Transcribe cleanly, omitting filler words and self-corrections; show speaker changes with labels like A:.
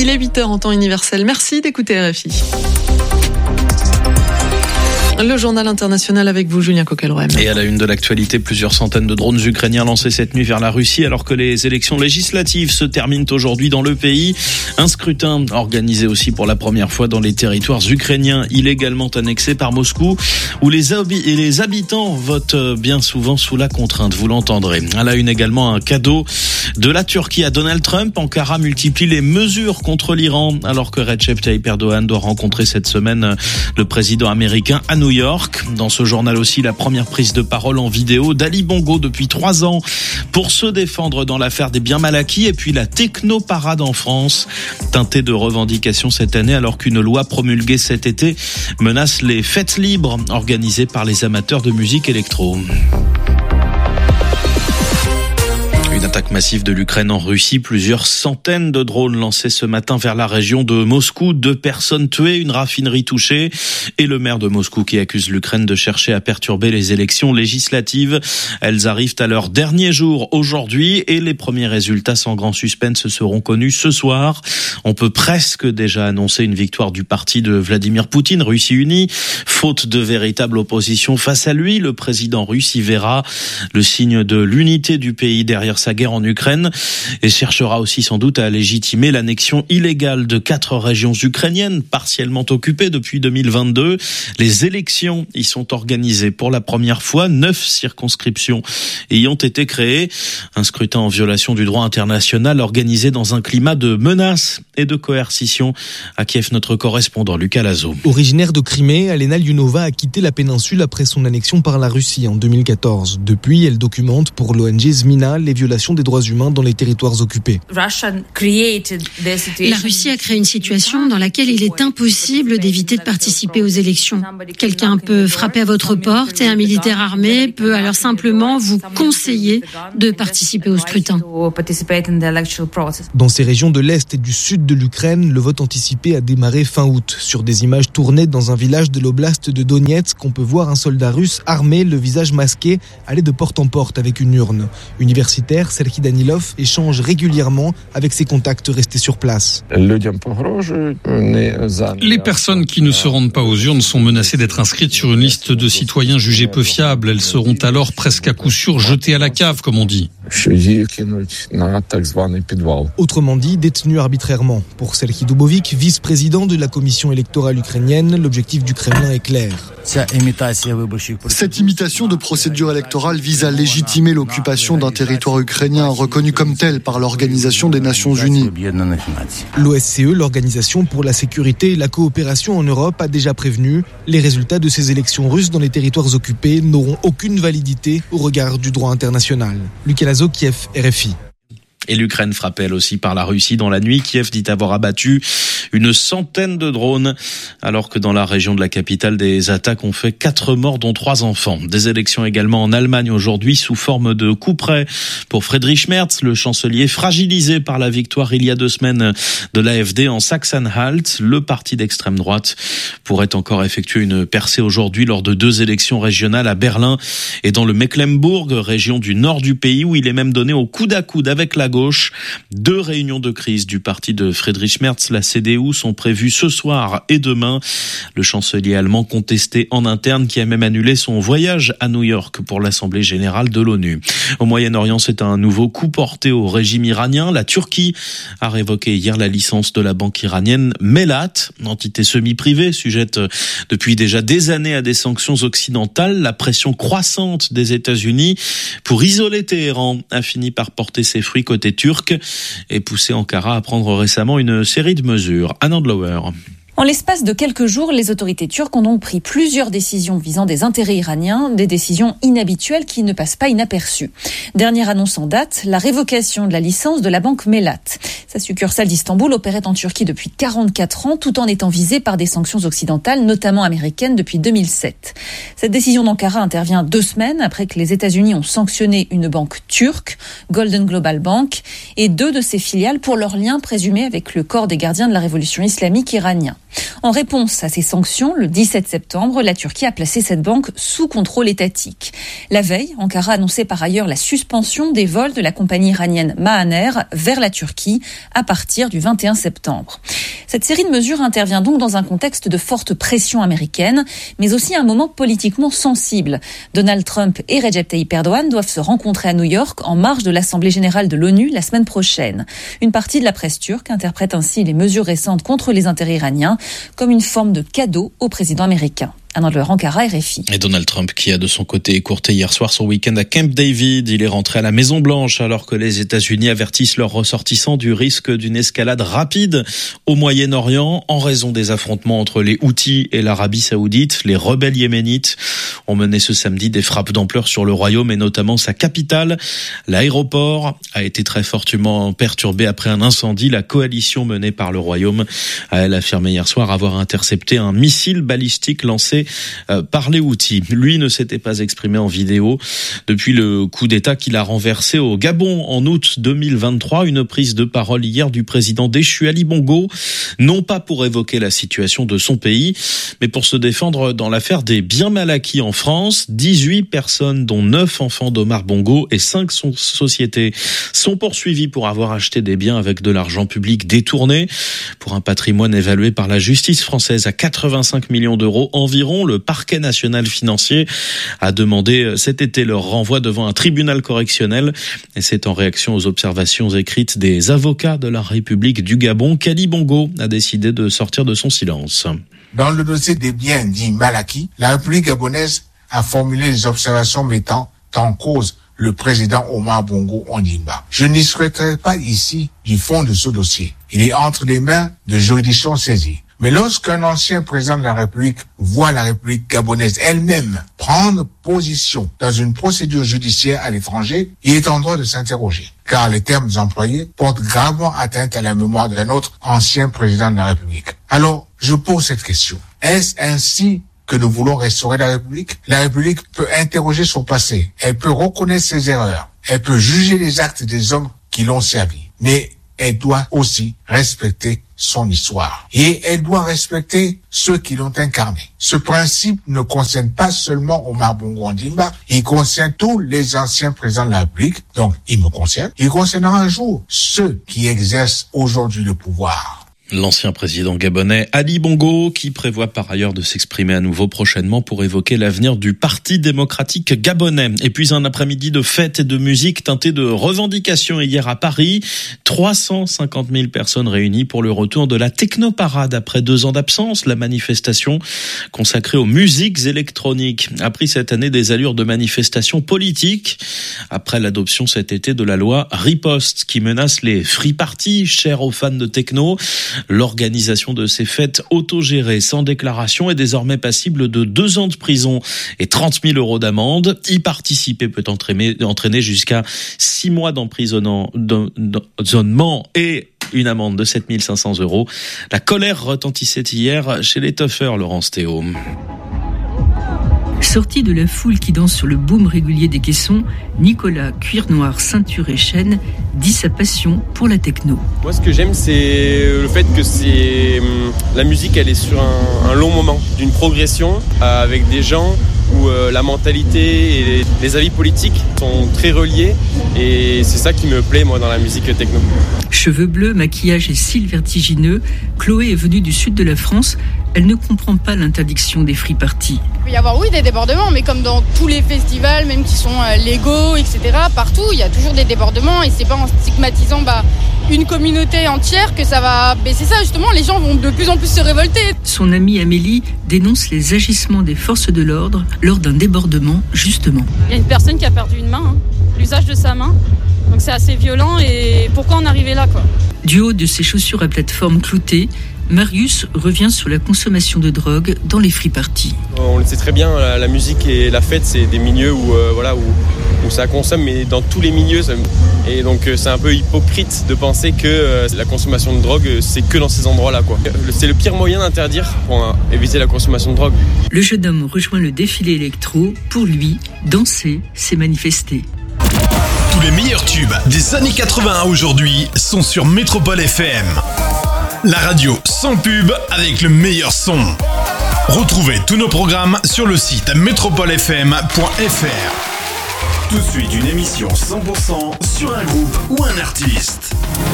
A: Il est 8h en temps universel. Merci d'écouter RFI. Le journal international avec vous, Julien Coquelrouem.
B: Et à la une de l'actualité, plusieurs centaines de drones ukrainiens lancés cette nuit vers la Russie alors que les élections législatives se terminent aujourd'hui dans le pays. Un scrutin organisé aussi pour la première fois dans les territoires ukrainiens illégalement annexés par Moscou où les habitants votent bien souvent sous la contrainte, vous l'entendrez. À la une également, un cadeau de la Turquie à Donald Trump. Ankara multiplie les mesures contre l'Iran alors que Recep Tayyip Erdogan doit rencontrer cette semaine le président américain à New York. Dans ce journal aussi, la première prise de parole en vidéo d'Ali Bongo depuis 3 ans pour se défendre dans l'affaire des biens mal acquis, et puis la technoparade en France, teintée de revendications cette année alors qu'une loi promulguée cet été menace les fêtes libres organisées par les amateurs de musique électro. Une attaque massive de l'Ukraine en Russie, plusieurs centaines de drones lancés ce matin vers la région de Moscou, 2 personnes tuées, une raffinerie touchée et le maire de Moscou qui accuse l'Ukraine de chercher à perturber les élections législatives. Elles arrivent à leur dernier jour aujourd'hui et les premiers résultats sans grand suspense seront connus ce soir. On peut presque déjà annoncer une victoire du parti de Vladimir Poutine, Russie Unie. Faute de véritable opposition face à lui, le président russe y verra le signe de l'unité du pays derrière sa guerre en Ukraine et cherchera aussi sans doute à légitimer l'annexion illégale de 4 régions ukrainiennes partiellement occupées depuis 2022. Les élections y sont organisées pour la première fois. 9 circonscriptions y ont été créées. Un scrutin en violation du droit international organisé dans un climat de menaces et de coercition. À Kiev, notre correspondant Lucas Lazo.
C: Originaire de Crimée, Alena Lyunova a quitté la péninsule après son annexion par la Russie en 2014. Depuis, elle documente pour l'ONG Zmina les violations des droits humains dans les territoires occupés.
D: La Russie a créé une situation dans laquelle il est impossible d'éviter de participer aux élections. Quelqu'un peut frapper à votre porte et un militaire armé peut alors simplement vous conseiller de participer au scrutin.
C: Dans ces régions de l'Est et du Sud de l'Ukraine, le vote anticipé a démarré fin août. Sur des images tournées dans un village de l'oblast de Donetsk, on peut voir un soldat russe armé, le visage masqué, aller de porte en porte avec une urne. Universitaire, Serhiy Danilov échange régulièrement avec ses contacts restés sur place.
E: Les personnes qui ne se rendent pas aux urnes sont menacées d'être inscrites sur une liste de citoyens jugés peu fiables. Elles seront alors presque à coup sûr jetées à la cave, comme on dit.
C: Autrement dit, détenues arbitrairement. Pour Serhiy Dubovik, vice-président de la commission électorale ukrainienne, l'objectif du Kremlin est clair.
F: Cette imitation de procédure électorale vise à légitimer l'occupation d'un territoire ukrainien reconnu comme tel par l'Organisation des Nations Unies.
C: L'OSCE, l'Organisation pour la sécurité et la coopération en Europe, a déjà prévenu. Les résultats de ces élections russes dans les territoires occupés n'auront aucune validité au regard du droit international. Lucas Lazo, Kiev, RFI.
B: Et l'Ukraine frappée elle aussi par la Russie dans la nuit. Kiev dit avoir abattu une centaine de drones, alors que dans la région de la capitale, des attaques ont fait 4 morts, dont 3 enfants. Des élections également en Allemagne aujourd'hui sous forme de coup près pour Friedrich Merz, le chancelier fragilisé par la victoire il y a 2 semaines de l'AfD en Sachsen-Anhalt. Le parti d'extrême droite pourrait encore effectuer une percée aujourd'hui lors de 2 élections régionales à Berlin et dans le Mecklembourg, région du nord du pays, où il est même donné au coude à coude avec la gauche. 2 réunions de crise du parti de Friedrich Merz, la CDU, sont prévues ce soir et demain. Le chancelier allemand contesté en interne qui a même annulé son voyage à New York pour l'Assemblée générale de l'ONU. Au Moyen-Orient, c'est un nouveau coup porté au régime iranien. La Turquie a révoqué hier la licence de la banque iranienne Melat, entité semi-privée sujette depuis déjà des années à des sanctions occidentales. La pression croissante des États-Unis pour isoler Téhéran a fini par porter ses fruits côté turc et pousser Ankara à prendre récemment une série de mesures. Anand Lower.
G: En l'espace de quelques jours, les autorités turques ont donc pris plusieurs décisions visant des intérêts iraniens, des décisions inhabituelles qui ne passent pas inaperçues. Dernière annonce en date, la révocation de la licence de la banque Melat. Sa succursale d'Istanbul opérait en Turquie depuis 44 ans, tout en étant visée par des sanctions occidentales, notamment américaines, depuis 2007. Cette décision d'Ankara intervient 2 semaines après que les États-Unis ont sanctionné une banque turque, Golden Global Bank, et 2 de ses filiales pour leurs liens présumés avec le corps des gardiens de la révolution islamique iranien. En réponse à ces sanctions, le 17 septembre, la Turquie a placé cette banque sous contrôle étatique. La veille, Ankara annonçait par ailleurs la suspension des vols de la compagnie iranienne Mahan Air vers la Turquie à partir du 21 septembre. Cette série de mesures intervient donc dans un contexte de forte pression américaine, mais aussi un moment politiquement sensible. Donald Trump et Recep Tayyip Erdogan doivent se rencontrer à New York en marge de l'Assemblée générale de l'ONU la semaine prochaine. Une partie de la presse turque interprète ainsi les mesures récentes contre les intérêts iraniens comme une forme de cadeau au président américain. Ankara, RFI.
B: Et Donald Trump qui a de son côté écourté hier soir son week-end à Camp David. Il est rentré à la Maison Blanche alors que les États-Unis avertissent leurs ressortissants du risque d'une escalade rapide au Moyen-Orient en raison des affrontements entre les Houthis et l'Arabie Saoudite. Les rebelles yéménites ont mené ce samedi des frappes d'ampleur sur le royaume et notamment sa capitale. L'aéroport a été très fortement perturbé après un incendie. La coalition menée par le royaume a affirmé hier soir avoir intercepté un missile balistique lancé par les Houthis. Lui ne s'était pas exprimé en vidéo depuis le coup d'État qu'il a renversé au Gabon en août 2023. Une prise de parole hier du président déchu Ali Bongo, non pas pour évoquer la situation de son pays, mais pour se défendre dans l'affaire des biens mal acquis en France. 18 personnes, dont 9 enfants d'Omar Bongo et 5 sociétés, sont poursuivies pour avoir acheté des biens avec de l'argent public détourné pour un patrimoine évalué par la justice française à 85 millions d'euros environ. Le parquet national financier a demandé cet été leur renvoi devant un tribunal correctionnel et c'est en réaction aux observations écrites des avocats de la République du Gabon qu'Ali Bongo a décidé de sortir de son silence.
H: Dans le dossier des biens dits mal acquis, la République gabonaise a formulé des observations mettant en cause le président Omar Bongo Ondimba. Je n'y souhaiterais pas ici du fond de ce dossier. Il est entre les mains de juridictions saisies. Mais lorsqu'un ancien président de la République voit la République gabonaise elle-même prendre position dans une procédure judiciaire à l'étranger, il est en droit de s'interroger, car les termes employés portent gravement atteinte à la mémoire d'un autre ancien président de la République. Alors, je pose cette question. Est-ce ainsi que nous voulons restaurer la République? La République peut interroger son passé, elle peut reconnaître ses erreurs, elle peut juger les actes des hommes qui l'ont servi, mais elle doit aussi respecter son histoire. Et elle doit respecter ceux qui l'ont incarné. Ce principe ne concerne pas seulement Omar Bongo Ondimba, il concerne tous les anciens présidents de la République, donc il me concerne. Il concernera un jour ceux qui exercent aujourd'hui le pouvoir.
B: L'ancien président gabonais Ali Bongo qui prévoit par ailleurs de s'exprimer à nouveau prochainement pour évoquer l'avenir du Parti démocratique gabonais. Et puis un après-midi de fête et de musique teinté de revendications hier à Paris. 350 000 personnes réunies pour le retour de la technoparade après 2 ans d'absence. La manifestation consacrée aux musiques électroniques a pris cette année des allures de manifestation politique après l'adoption cet été de la loi Riposte qui menace les free parties chers aux fans de techno. L'organisation de ces fêtes autogérées sans déclaration est désormais passible de 2 ans de prison et 30 000 euros d'amende. Y participer peut entraîner jusqu'à 6 mois d'emprisonnement et une amende de 7 500 euros. La colère retentissait hier chez les toughers, Laurence Théo.
I: Sorti de la foule qui danse sur le boom régulier des caissons, Nicolas, cuir noir, ceinture et chaîne, dit sa passion pour la techno.
J: Moi, ce que j'aime, c'est le fait que la musique, elle est sur un long moment, d'une progression avec des gens où la mentalité et les avis politiques sont très reliés et c'est ça qui me plaît, moi, dans la musique techno.
I: Cheveux bleus, maquillage et cils vertigineux, Chloé est venue du sud de la France. Elle ne comprend pas l'interdiction des free parties.
K: Il peut y avoir, oui, des débordements, mais comme dans tous les festivals, même qui sont légaux, etc., partout, il y a toujours des débordements et c'est pas en stigmatisant une communauté entière que ça va baisser ça. Justement, les gens vont de plus en plus se révolter.
I: Son amie Amélie dénonce les agissements des forces de l'ordre lors d'un débordement, justement.
L: Il y a une personne qui a perdu une main, l'usage de sa main. Donc c'est assez violent et pourquoi en arriver là, quoi.
I: Du haut de ses chaussures à plateforme cloutées, Marius revient sur la consommation de drogue dans les free parties.
J: On le sait très bien, la musique et la fête, c'est des milieux où ça consomme, mais dans tous les milieux. Et donc c'est un peu hypocrite de penser que la consommation de drogue, c'est que dans ces endroits-là, quoi. C'est le pire moyen d'interdire pour éviter la consommation de drogue.
I: Le jeune homme rejoint le défilé électro. Pour lui, danser, c'est manifester.
M: Tous les meilleurs tubes des années 80 à aujourd'hui sont sur Métropole FM. la radio sans pub avec le meilleur son. Retrouvez tous nos programmes sur le site metropolefm.fr.
N: Tout de suite, une émission 100% sur un groupe ou un artiste.